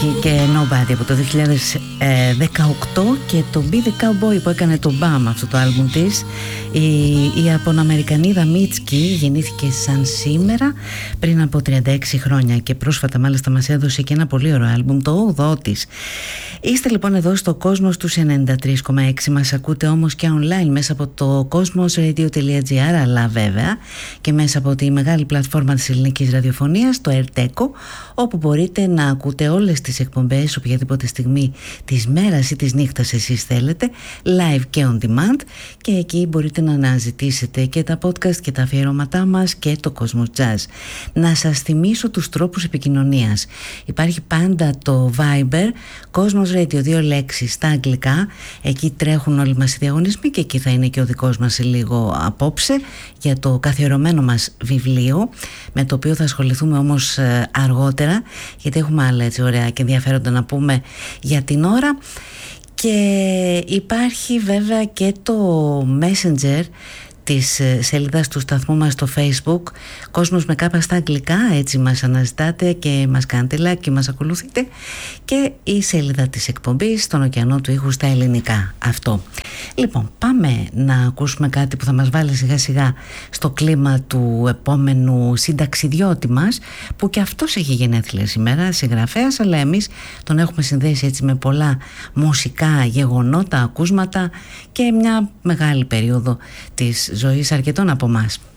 Mitski και Nobody από το 2018 και το Be The Cowboy που έκανε το BAM, αυτό το άλμπουμ της. Η Ιαπωναμερικανίδα Mitski γεννήθηκε σαν σήμερα πριν από 36 χρόνια και πρόσφατα μάλιστα μας έδωσε και ένα πολύ ωραίο άλμπουμ, το 8ο της. Είστε λοιπόν εδώ στο Κόσμος τους 93,6, μας ακούτε όμως και online μέσα από το cosmosradio.gr, αλλά βέβαια και μέσα από τη μεγάλη πλατφόρμα της ελληνικής ραδιοφωνίας, το Erteco, όπου μπορείτε να ακούτε όλες τις εκπομπές οποιαδήποτε στιγμή της μέρας ή της νύχτας εσείς θέλετε, live και on demand, και εκεί μπορείτε να αναζητήσετε και τα podcast και τα αφιερώματά μας και το Cosmos Jazz. Να σας θυμίσω τους τρόπους επικοινωνίας. Υπάρχει πάντα το Viber, Cosmos Radio, 2 λέξεις στα αγγλικά. Εκεί τρέχουν όλοι μας οι διαγωνισμοί και εκεί θα είναι και ο δικός μας λίγο απόψε για το καθιερωμένο μας βιβλίο, με το οποίο θα ασχοληθούμε όμως αργότερα, γιατί έχουμε άλλα έτσι ωραία και ενδιαφέροντα να πούμε για την ώρα. Και υπάρχει βέβαια και το Messenger της σελίδας του σταθμού μας στο Facebook, Κόσμος με κάπα στα αγγλικά, έτσι μας αναζητάτε και μας κάνετε like και μας ακολουθείτε, και η σελίδα της εκπομπής στον ωκεανό του ήχου στα ελληνικά. Αυτό. Λοιπόν, πάμε να ακούσουμε κάτι που θα μας βάλει σιγά σιγά στο κλίμα του επόμενου συνταξιδιώτη μας, που και αυτός έχει γενέθλια σήμερα, συγγραφέας, αλλά εμείς τον έχουμε συνδέσει έτσι με πολλά μουσικά γεγονότα, ακούσματα και μια μεγάλη περίοδο της ζωής αρκετών από εμάς.